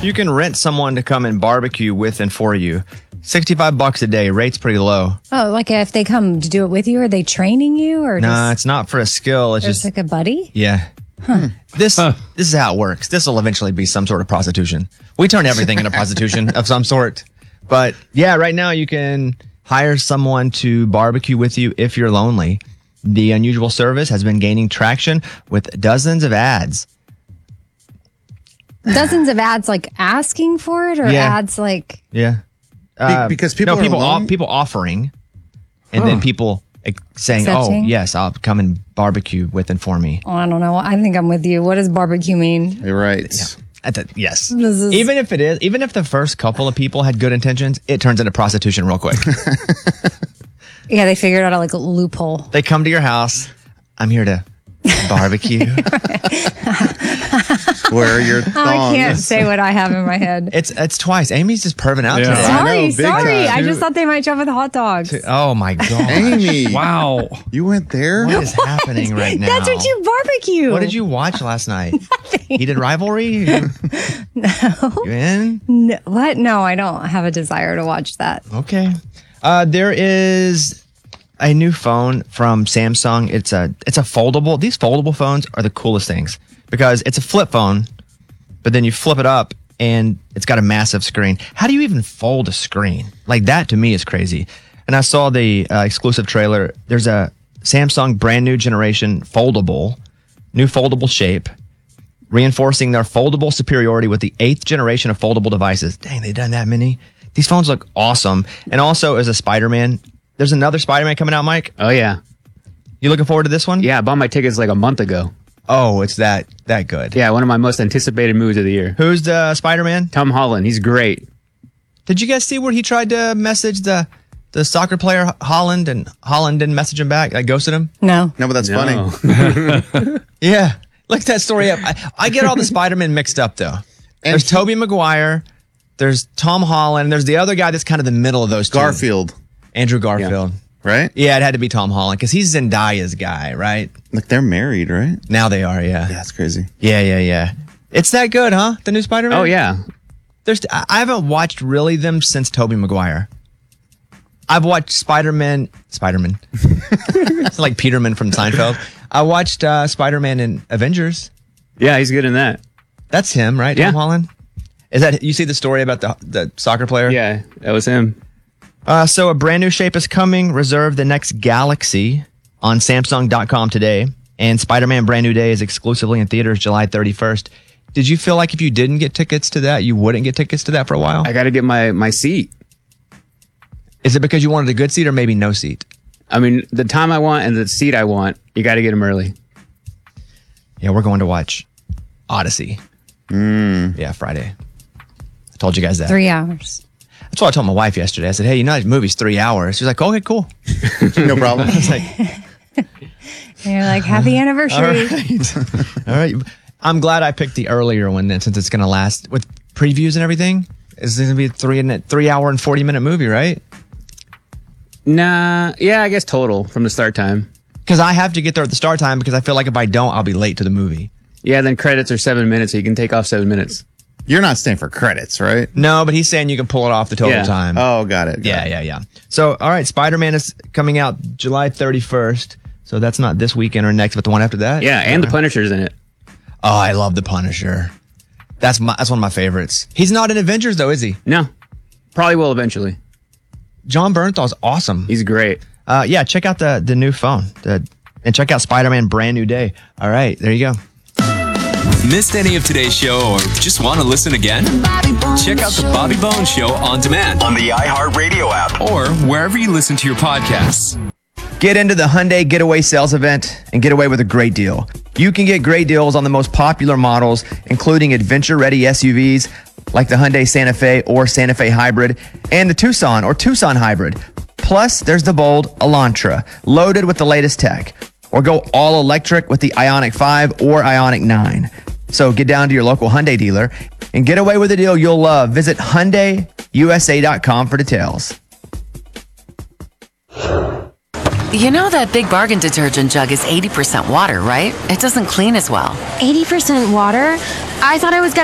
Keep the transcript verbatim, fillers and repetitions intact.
You can rent someone to come and barbecue with and for you. sixty-five bucks a day. Rate's pretty low. Oh, like if they come to do it with you, are they training you? Or Nah, just, it's not for a skill. It's just just like a buddy? Yeah. Huh. This this is how it works. This will eventually be some sort of prostitution. We turn everything into prostitution of some sort. But yeah, right now you can hire someone to barbecue with you if you're lonely. The unusual service has been gaining traction with dozens of ads. Dozens of ads like asking for it or Yeah. ads like... Yeah. Uh, because people no, are people alone? off- people offering and Huh. then people like, saying, Accepting? "Oh, yes, I'll come and barbecue with and for me." Oh, I don't know. I think I'm with you. What does barbecue mean? You're right. I th- yes. This is- Even if it is, even if the first couple of people had good intentions, it turns into prostitution real quick. Yeah, they figured out like a loophole. They come to your house. I'm here to barbecue. Where are your thongs? I can't say what I have in my head. It's it's twice. Amy's just perving out Yeah. today. I know, Sorry, big sorry. time. I just thought they might show up with hot dogs. Oh my god. Amy. Wow. You went there? What is happening right now? That's what you barbecue. What did you watch last night? Heated Rivalry? No. You in? No. What? No, I don't have a desire to watch that. Okay. Uh, there is a new phone from Samsung. It's a it's a foldable. These foldable phones are the coolest things because it's a flip phone, but then you flip it up and it's got a massive screen. How do you even fold a screen? Like that to me is crazy. And I saw the uh, exclusive trailer. There's a Samsung brand new generation foldable, new foldable shape, reinforcing their foldable superiority with the eighth generation of foldable devices. Dang, they've done that many. These phones look awesome. And also as a Spider-Man, there's another Spider-Man coming out, Mike. Oh, yeah. You looking forward to this one? Yeah, I bought my tickets like a month ago. Oh, it's that that good. Yeah, one of my most anticipated movies of the year. Who's the Spider-Man? Tom Holland. He's great. Did you guys see where he tried to message the the soccer player Holland and Holland didn't message him back? Like ghosted him? No. No, but that's No. funny. Yeah. Look that story up. I, I get all the Spider-Man mixed up though. There's Tobey Maguire, there's Tom Holland, there's the other guy that's kind of the middle of those two. Garfield, Andrew Garfield. right? Yeah, it had to be Tom Holland because he's Zendaya's guy, right? Like they're married, right? Now they are, yeah. Yeah, that's crazy. Yeah, yeah, yeah. It's that good, huh? The new Spider-Man? Oh, yeah. There's I I haven't watched really them since Tobey Maguire. I've watched Spider-Man, Spider-Man. It's like Peterman from Seinfeld. I watched uh, Spider-Man in Avengers. Yeah, he's good in that. That's him, right? Yeah. Tom Holland? Is that, you see the story about the, the soccer player? Yeah, that was him. Uh, so a brand new shape is coming. Reserve the next Galaxy on Samsung dot com today. And Spider-Man Brand New Day is exclusively in theaters July thirty-first. Did you feel like if you didn't get tickets to that, you wouldn't get tickets to that for a while? I got to get my, my seat. Is it because you wanted a good seat or maybe no seat? I mean, the time I want and the seat I want, you got to get them early. Yeah, we're going to watch Odyssey. Mm. Yeah, Friday. I told you guys that. Three hours. That's what I told my wife yesterday. I said, hey, you know, that movie's three hours. She's like, okay, cool. No problem. I was like, And you're like, happy all anniversary. right. All right. I'm glad I picked the earlier one then since it's going to last with previews and everything. It's going to be a three, and, three hour and forty minute movie, right? Nah, yeah, I guess total from the start time. Because I have to get there at the start time because I feel like if I don't, I'll be late to the movie. Yeah, then credits are seven minutes, so you can take off seven minutes. You're not staying for credits, right? No, but he's saying you can pull it off the total Yeah. time. Oh, got it. got Yeah, it. yeah, yeah. So, all right, Spider-Man is coming out July thirty-first. So that's not this weekend or next, but the one after that. Yeah, and the Punisher's in it. Oh, I love the Punisher. That's my that's one of my favorites. He's not in Avengers though, is he? No, probably will eventually. John Bernthal's awesome. He's great. Uh, yeah, check out the the new phone. The, and check out Spider-Man Brand New Day. All right, there you go. Missed any of today's show or just want to listen again? Check out the Bobby Bones Show on demand on the iHeartRadio app or wherever you listen to your podcasts. Get into the Hyundai Getaway Sales Event and get away with a great deal. You can get great deals on the most popular models, including adventure-ready S U Vs like the Hyundai Santa Fe or Santa Fe Hybrid and the Tucson or Tucson Hybrid. Plus, there's the bold Elantra, loaded with the latest tech. Or go all electric with the Ioniq five or Ioniq nine. So get down to your local Hyundai dealer and get away with a deal you'll love. Visit Hyundai U S A dot com for details. You know that Big Bargain detergent jug is eighty percent water, right? It doesn't clean as well. eighty percent water? I thought I was